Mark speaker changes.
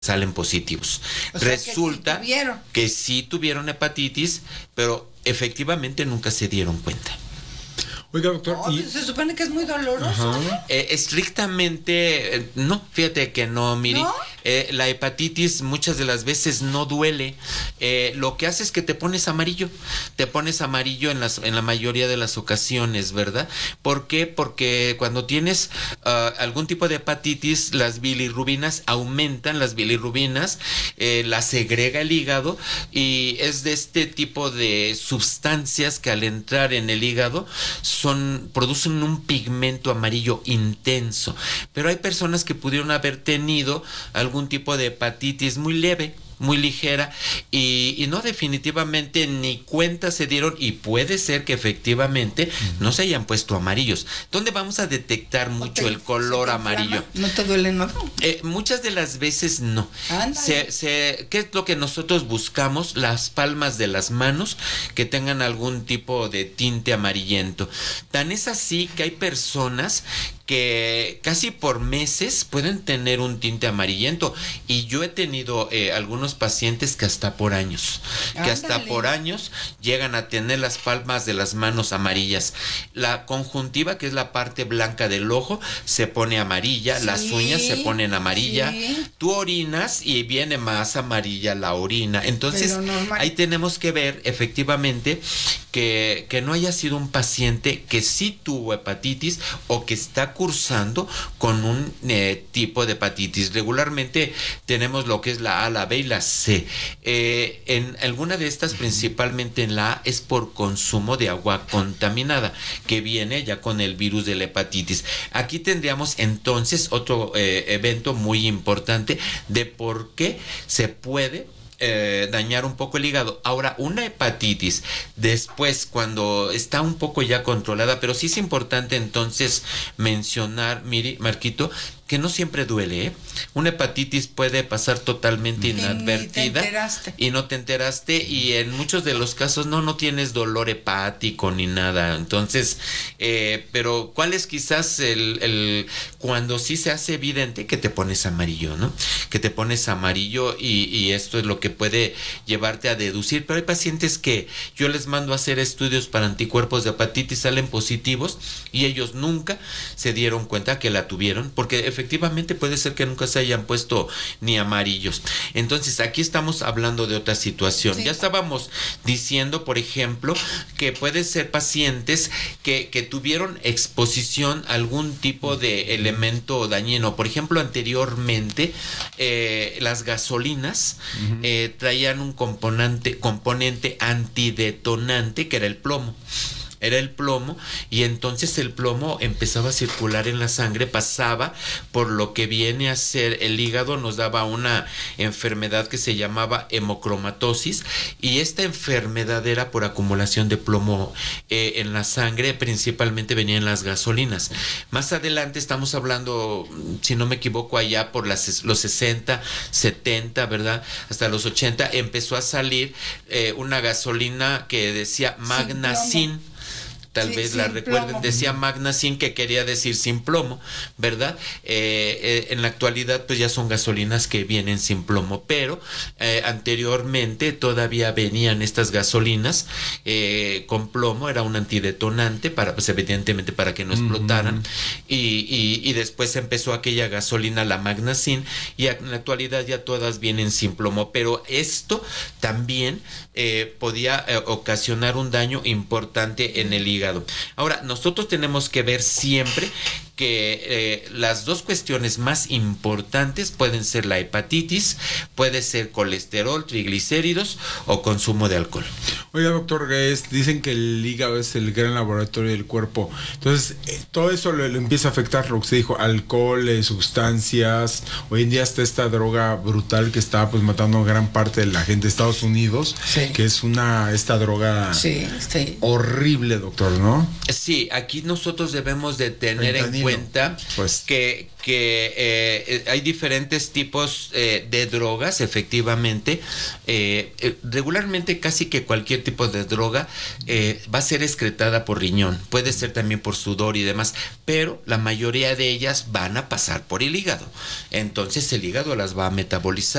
Speaker 1: salen positivos.
Speaker 2: O sea,
Speaker 1: Resulta que sí tuvieron hepatitis, pero efectivamente nunca se dieron cuenta.
Speaker 3: Oiga, doctor,
Speaker 2: no, se supone que es muy doloroso.
Speaker 1: Estrictamente, no, fíjate que no, Miri.
Speaker 2: ¿No?
Speaker 1: La hepatitis muchas de las veces no duele. Lo que hace es que te pones amarillo. Te pones amarillo en la mayoría de las ocasiones, ¿verdad? ¿Por qué? Porque cuando tienes algún tipo de hepatitis, las bilirrubinas aumentan, las bilirrubinas las segrega el hígado, y es de este tipo de sustancias que al entrar en el hígado producen un pigmento amarillo intenso. Pero hay personas que pudieron haber tenido algún tipo de hepatitis muy leve, muy ligera, y no, definitivamente ni cuenta se dieron, y puede ser que efectivamente no se hayan puesto amarillos. ¿Dónde vamos a detectar mucho el color amarillo?
Speaker 2: ¿No te duele nada?
Speaker 1: Muchas de las veces no. ¿Qué es lo que nosotros buscamos? Las palmas de las manos que tengan algún tipo de tinte amarillento. Tan es así que hay personas que casi por meses pueden tener un tinte amarillento, y yo he tenido algunos pacientes que hasta por años, llegan a tener las palmas de las manos amarillas. La conjuntiva, que es la parte blanca del ojo, se pone amarilla, las uñas se ponen amarilla, tú orinas y viene más amarilla la orina. Entonces ahí tenemos que ver efectivamente que no haya sido un paciente que sí tuvo hepatitis o que está cursando con un tipo de hepatitis. Regularmente tenemos lo que es la A, la B y la C. En alguna de estas, principalmente en la A, es por consumo de agua contaminada, que viene ya con el virus de la hepatitis. Aquí tendríamos entonces otro evento muy importante de por qué se puede dañar un poco el hígado. Ahora, una hepatitis después, cuando está un poco ya controlada, pero sí es importante entonces mencionar, Marquito, que no siempre duele, ¿eh? Una hepatitis puede pasar totalmente inadvertida y no te enteraste, y en muchos de los casos no tienes dolor hepático ni nada. Entonces, pero ¿cuál es quizás el cuando sí se hace evidente? Que te pones amarillo, ¿no? Que te pones amarillo, y esto es lo que puede llevarte a deducir. Pero hay pacientes que yo les mando a hacer estudios para anticuerpos de hepatitis, salen positivos, y ellos nunca se dieron cuenta que la tuvieron, porque efectivamente puede ser que nunca se hayan puesto ni amarillos. Entonces aquí estamos hablando de otra situación. Sí. Ya estábamos diciendo, por ejemplo, que pueden ser pacientes que tuvieron exposición a algún tipo de elemento dañino. Por ejemplo, anteriormente las gasolinas traían un componente antidetonante, que era el plomo. Y entonces el plomo empezaba a circular en la sangre, pasaba por lo que viene a ser el hígado, nos daba una enfermedad que se llamaba hemocromatosis, y esta enfermedad era por acumulación de plomo en la sangre, principalmente venía en las gasolinas. Más adelante, estamos hablando, si no me equivoco, allá por los 60, 70, ¿verdad? Hasta los 80 empezó a salir una gasolina que decía Magnacin. Tal vez la recuerden, plomo. Decía Magnacin, que quería decir sin plomo, ¿verdad? En la actualidad pues ya son gasolinas que vienen sin plomo, pero anteriormente todavía venían estas gasolinas con plomo, era un antidetonante para, pues evidentemente para que no explotaran, y después empezó aquella gasolina, la Magnacin, y en la actualidad ya todas vienen sin plomo, pero esto también podía ocasionar un daño importante en el hígado. Ahora, nosotros tenemos que ver siempre que las dos cuestiones más importantes pueden ser la hepatitis, puede ser colesterol, triglicéridos o consumo de alcohol.
Speaker 3: Oiga, doctor, dicen que el hígado es el gran laboratorio del cuerpo. Entonces, todo eso le empieza a afectar, lo que usted dijo, alcohol, sustancias. Hoy en día está esta droga brutal que está pues matando a gran parte de la gente de Estados Unidos, que es esta droga horrible, doctor, ¿no?
Speaker 1: Sí, aquí nosotros debemos de tener en
Speaker 3: camino.
Speaker 1: cuenta
Speaker 3: Pues.
Speaker 1: que hay diferentes tipos de drogas, efectivamente. Regularmente casi que cualquier tipo de droga va a ser excretada por riñón, puede ser también por sudor y demás, pero la mayoría de ellas van a pasar por el hígado. Entonces el hígado las va a metabolizar.